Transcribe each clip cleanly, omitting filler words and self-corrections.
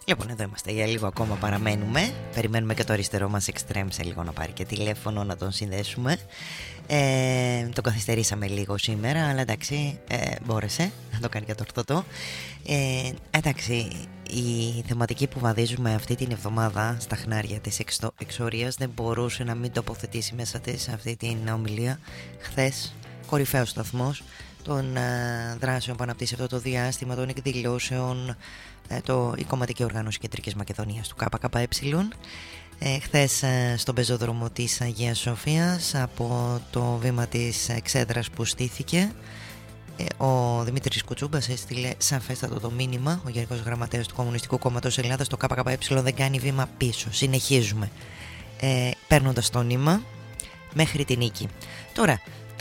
Λοιπόν, εδώ είμαστε για λίγο ακόμα, παραμένουμε. Περιμένουμε και το αριστερό μας εξτρέμ σε λίγο να πάρει και τηλέφωνο να τον συνδέσουμε. Το καθυστερήσαμε λίγο σήμερα, αλλά εντάξει, μπόρεσε να το κάνει κατορθωτό. Εντάξει, η θεματική που βαδίζουμε αυτή την εβδομάδα στα χνάρια της εξορίας δεν μπορούσε να μην τοποθετήσει μέσα της αυτή την ομιλία. Χθες, κορυφαίος σταθμός των δράσεων που αναπτύσσει αυτό το διάστημα, των εκδηλώσεων, η κομματική οργάνωση Κεντρικής Μακεδονίας του ΚΚΕ. Χθες στον πεζόδρομο της Αγίας Σοφίας, από το βήμα της εξέδρας που στήθηκε, ο Δημήτρης Κουτσούμπας έστειλε σαφέστατο το μήνυμα. Ο Γενικός Γραμματέας του Κομμουνιστικού Κόμματος Ελλάδας, το ΚΚΕ, δεν κάνει βήμα πίσω. Συνεχίζουμε παίρνοντας το νήμα μέχρι την νίκη. Τώρα,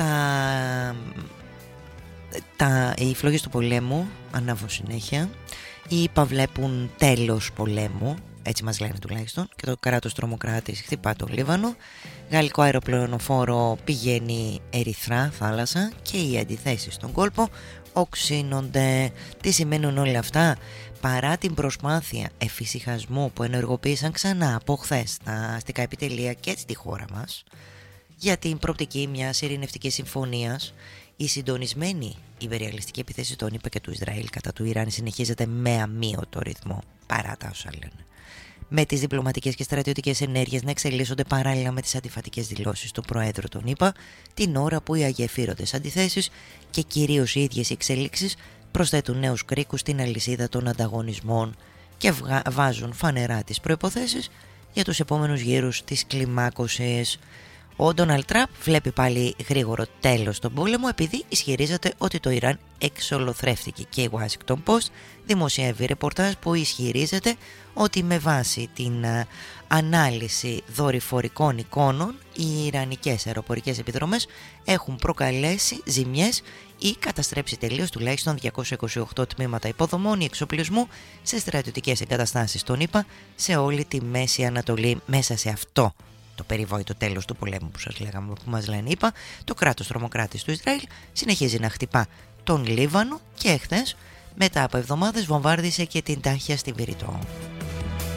οι φλόγες του πολέμου ανάβουν συνέχεια. Οι ΙΠΑ βλέπουν τέλος πολέμου, έτσι μας λένε τουλάχιστον, και το κράτος τρομοκράτης χτυπά το Λίβανο. Γαλλικό αεροπλανοφόρο πηγαίνει ερυθρά θάλασσα και οι αντιθέσεις στον κόλπο οξύνονται. Τι σημαίνουν όλα αυτά? Παρά την προσπάθεια εφησυχασμού που ενεργοποίησαν ξανά από χθες τα αστικά επιτελεία και στη χώρα μας για την προοπτική μιας ειρηνευτικής συμφωνίας, η συντονισμένη υπεριαλιστική επίθεση των ΗΠΑ και του Ισραήλ κατά του Ιράν συνεχίζεται με αμύωτο ρυθμό, παρά τα όσα λένε. Με τις διπλωματικές και στρατιωτικές ενέργειες να εξελίσσονται παράλληλα με τις αντιφατικές δηλώσεις του Προέδρου των ΗΠΑ, την ώρα που οι αγεφύρωτες αντιθέσεις και κυρίως οι ίδιες οι εξελίξεις προσθέτουν νέους κρίκους στην αλυσίδα των ανταγωνισμών και βάζουν φανερά τις προϋποθέσεις για τους επόμενους γύρους της κλιμάκωσης. Ο Ντόναλντ Τραμπ βλέπει πάλι γρήγορο τέλος στον πόλεμο, επειδή ισχυρίζεται ότι το Ιράν εξολοθρεύτηκε, και η Washington Post δημοσιεύει ρεπορτάζ που ισχυρίζεται ότι με βάση την ανάλυση δορυφορικών εικόνων οι ιρανικές αεροπορικές επιδρομές έχουν προκαλέσει ζημιές ή καταστρέψει τελείως τουλάχιστον 228 τμήματα υποδομών ή εξοπλισμού σε στρατιωτικές εγκαταστάσεις των ΗΠΑ σε όλη τη Μέση Ανατολή. Μέσα σε αυτό το περιβόητο τέλος του πολέμου που σας λέγαμε, που μας λένε ΗΠΑ, το κράτος τρομοκράτης του Ισραήλ συνεχίζει να χτυπά τον Λίβανο και χθες, μετά από εβδομάδες, βομβάρδισε και την Τάχια στη Βηρητό.